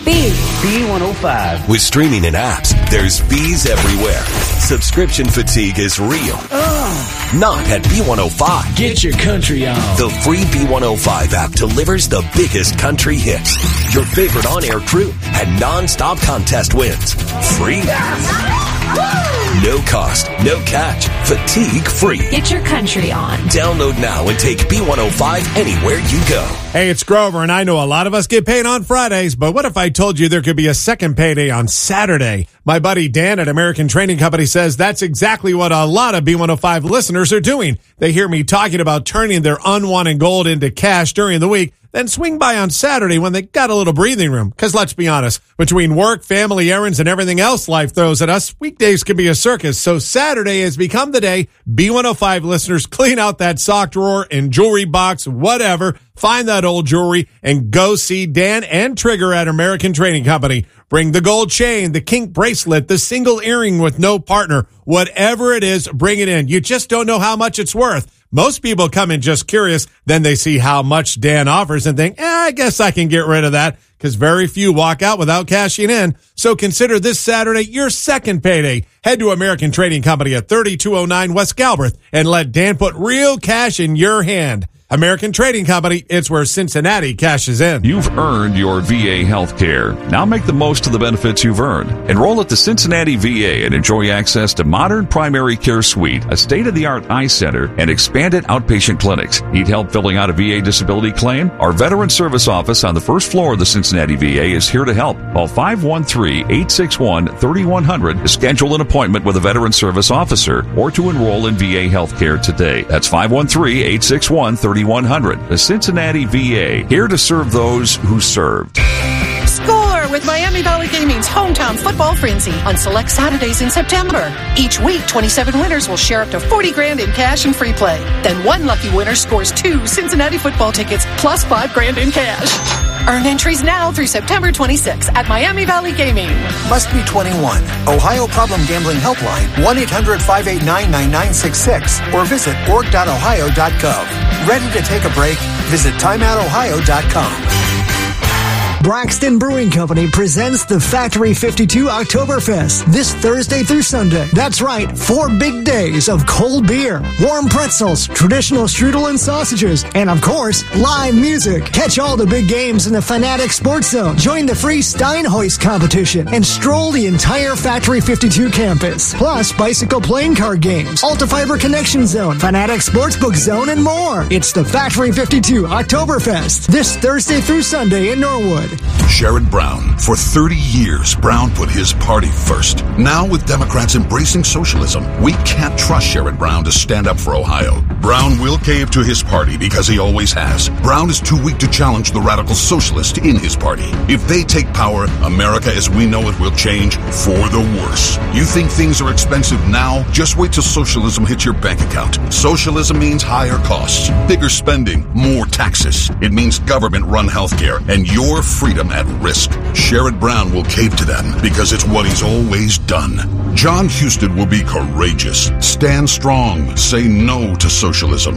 B. B105. With streaming and apps, there's B's everywhere. Subscription fatigue is real. Not at B105. Get your country on. The free B105 app delivers the biggest country hits, your favorite on-air crew, and non-stop contest wins. Free. No cost, no catch, fatigue free. Get your country on. Download now and take B105 anywhere you go. Hey, it's Grover, and I know a lot of us get paid on Fridays, but what if I told you there could be a second payday on Saturday? My buddy Dan at American Trading Company says that's exactly what a lot of B105 listeners are doing. They hear me talking about turning their unwanted gold into cash during the week, then swing by on Saturday when they got a little breathing room. Because let's be honest, between work, family errands, and everything else life throws at us, weekdays can be a circus. So Saturday has become the day B105 listeners clean out that sock drawer and jewelry box, whatever, find that old jewelry, and go see Dan and Trigger at American Trading Company. Bring the gold chain, the kink bracelet, the single earring with no partner, whatever it is, bring it in. You just don't know how much it's worth. Most people come in just curious, then they see how much Dan offers and think, I guess I can get rid of that, because very few walk out without cashing in. So consider this Saturday your second payday. Head to American Trading Company at 3209 West Galbraith and let Dan put real cash in your hand. American Trading Company, it's where Cincinnati cashes in. You've earned your VA health care. Now make the most of the benefits you've earned. Enroll at the Cincinnati VA and enjoy access to modern primary care suite, a state-of-the-art eye center, and expanded outpatient clinics. Need help filling out a VA disability claim? Our Veteran Service Office on the first floor of the Cincinnati VA is here to help. Call 513-861-3100 to schedule an appointment with a Veteran Service Officer or to enroll in VA health care today. That's 513-861-3100. The Cincinnati VA, here to serve those who served. Score with Miami Valley Gaming's hometown football frenzy on select Saturdays in September. Each week, 27 winners will share up to $40,000 in cash and free play. Then one lucky winner scores 2 Cincinnati football tickets plus $5,000 in cash. Earn entries now through September 26 at Miami Valley Gaming. Must be 21. Ohio Problem Gambling Helpline, 1-800-589-9966, or visit org.ohio.gov. Ready to take a break? Visit timeoutohio.com. Braxton Brewing Company presents the Factory 52 Oktoberfest this Thursday through Sunday. That's right, 4 big days of cold beer, warm pretzels, traditional strudel and sausages, and of course, live music. Catch all the big games in the Fanatic Sports Zone. Join the free Steinhoist competition and stroll the entire Factory 52 campus. Plus, bicycle playing card games, Altafiber Connection Zone, Fanatic Sportsbook Zone, and more. It's the Factory 52 Oktoberfest this Thursday through Sunday in Norwood. Sherrod Brown. For 30 years, Brown put his party first. Now, with Democrats embracing socialism, we can't trust Sherrod Brown to stand up for Ohio. Brown will cave to his party because he always has. Brown is too weak to challenge the radical socialist in his party. If they take power, America as we know it will change for the worse. You think things are expensive now? Just wait till socialism hits your bank account. Socialism means higher costs, bigger spending, more taxes. It means government-run healthcare and your freedom at risk. Sherrod Brown will cave to them because it's what he's always done. John Huston will be courageous. Stand strong. Say no to socialism.